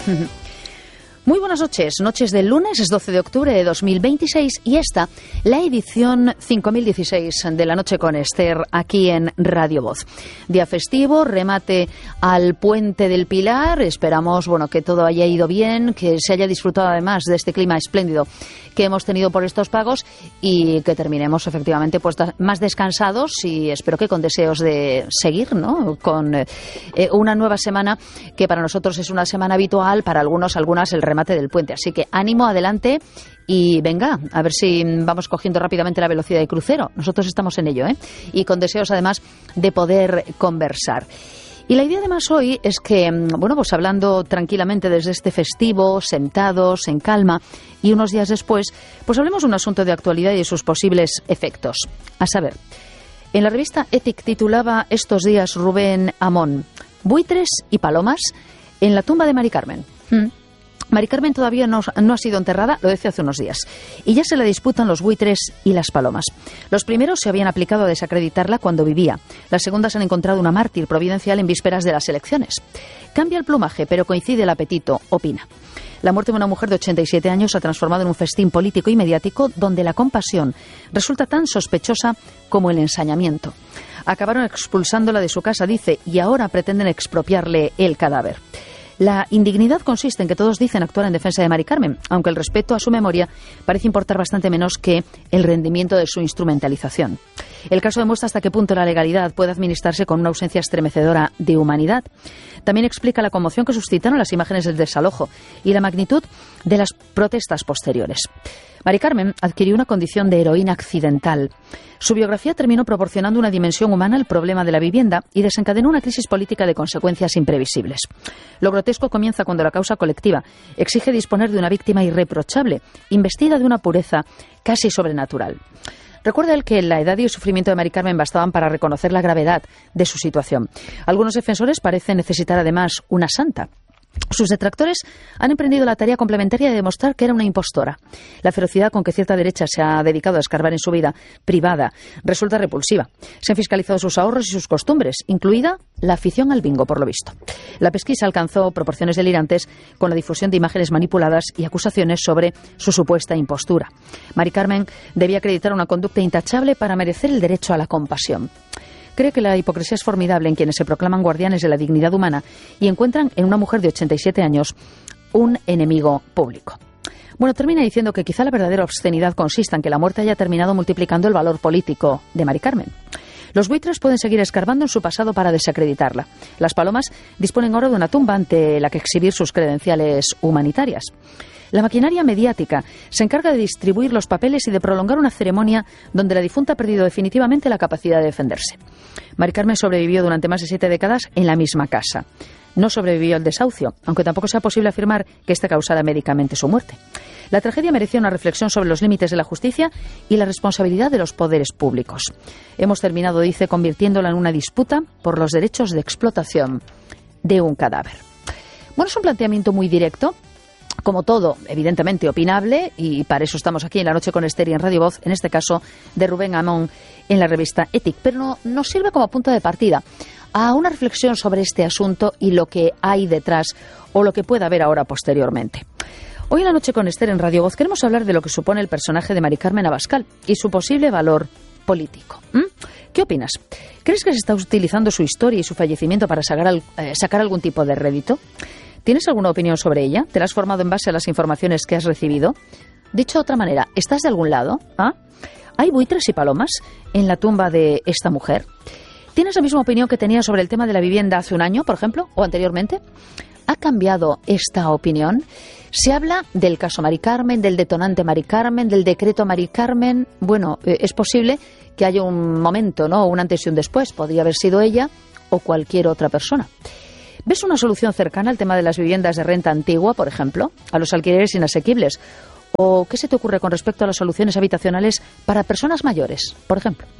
Muy buenas noches, noches del lunes, es 12 de octubre de 2026 y esta, la edición 5016 de La Noche con Esther, aquí en Radio Voz. Día festivo, remate al Puente del Pilar, esperamos que todo haya ido bien, que se haya disfrutado además de este clima espléndido que hemos tenido por estos pagos y que terminemos efectivamente pues más descansados y espero que con deseos de seguir, ¿no? Con una nueva semana que para nosotros es una semana habitual, para algunas el remate del puente. Así que ánimo, adelante y venga, a ver si vamos cogiendo rápidamente la velocidad de crucero. Nosotros estamos en ello, y con deseos además de poder conversar. Y la idea además hoy es que, pues hablando tranquilamente desde este festivo, sentados, en calma, y unos días después, pues hablemos de un asunto de actualidad y de sus posibles efectos. A saber, en la revista Ethic titulaba estos días Rubén Amón, buitres y palomas en la tumba de Mari Carmen. Mari Carmen todavía no ha sido enterrada, lo decía hace unos días, y ya se la disputan los buitres y las palomas. Los primeros se habían aplicado a desacreditarla cuando vivía. Las segundas han encontrado una mártir providencial en vísperas de las elecciones. Cambia el plumaje, pero coincide el apetito, opina. La muerte de una mujer de 87 años se ha transformado en un festín político y mediático donde la compasión resulta tan sospechosa como el ensañamiento. Acabaron expulsándola de su casa, dice, y ahora pretenden expropiarle el cadáver. La indignidad consiste en que todos dicen actuar en defensa de Mari Carmen, aunque el respeto a su memoria parece importar bastante menos que el rendimiento de su instrumentalización. El caso demuestra hasta qué punto la legalidad puede administrarse con una ausencia estremecedora de humanidad. También explica la conmoción que suscitaron las imágenes del desalojo y la magnitud de las protestas posteriores. Mari Carmen adquirió una condición de heroína accidental. Su biografía terminó proporcionando una dimensión humana al problema de la vivienda y desencadenó una crisis política de consecuencias imprevisibles. Lo grotesco comienza cuando la causa colectiva exige disponer de una víctima irreprochable, investida de una pureza casi sobrenatural. Recuerda él que la edad y el sufrimiento de Mari Carmen bastaban para reconocer la gravedad de su situación. Algunos defensores parecen necesitar además una santa. Sus detractores han emprendido la tarea complementaria de demostrar que era una impostora. La ferocidad con que cierta derecha se ha dedicado a escarbar en su vida privada resulta repulsiva. Se han fiscalizado sus ahorros y sus costumbres, incluida la afición al bingo, por lo visto. La pesquisa alcanzó proporciones delirantes con la difusión de imágenes manipuladas y acusaciones sobre su supuesta impostura. Mari Carmen debía acreditar una conducta intachable para merecer el derecho a la compasión. Cree que la hipocresía es formidable en quienes se proclaman guardianes de la dignidad humana y encuentran en una mujer de 87 años un enemigo público. Termina diciendo que quizá la verdadera obscenidad consista en que la muerte haya terminado multiplicando el valor político de Mari Carmen. Los buitres pueden seguir escarbando en su pasado para desacreditarla. Las palomas disponen ahora de una tumba ante la que exhibir sus credenciales humanitarias. La maquinaria mediática se encarga de distribuir los papeles y de prolongar una ceremonia donde la difunta ha perdido definitivamente la capacidad de defenderse. Mari Carmen sobrevivió durante más de 7 décadas en la misma casa. No sobrevivió al desahucio, aunque tampoco sea posible afirmar que éste causara médicamente su muerte. La tragedia merecía una reflexión sobre los límites de la justicia y la responsabilidad de los poderes públicos. Hemos terminado, dice, convirtiéndola en una disputa por los derechos de explotación de un cadáver. Es un planteamiento muy directo, como todo, evidentemente opinable, y para eso estamos aquí en La Noche con Esther y en Radio Voz, en este caso de Rubén Amón en la revista Ethic, pero nos sirve como punto de partida a una reflexión sobre este asunto y lo que hay detrás o lo que pueda haber ahora posteriormente. Hoy en La Noche con Esther en Radio Voz queremos hablar de lo que supone el personaje de Mari Carmen Abascal y su posible valor político. ¿Qué opinas? ¿Crees que se está utilizando su historia y su fallecimiento para sacar algún tipo de rédito? ¿Tienes alguna opinión sobre ella? ¿Te la has formado en base a las informaciones que has recibido? Dicho de otra manera, ¿estás de algún lado? ¿Hay buitres y palomas en la tumba de esta mujer? ¿Tienes la misma opinión que tenías sobre el tema de la vivienda hace un año, por ejemplo, o anteriormente? ¿Ha cambiado esta opinión? Se habla del caso Mari Carmen, del detonante Mari Carmen, del decreto Mari Carmen. Es posible que haya un momento, ¿no? Un antes y un después. Podría haber sido ella o cualquier otra persona. ¿Ves una solución cercana al tema de las viviendas de renta antigua, por ejemplo, a los alquileres inasequibles? ¿O qué se te ocurre con respecto a las soluciones habitacionales para personas mayores, por ejemplo?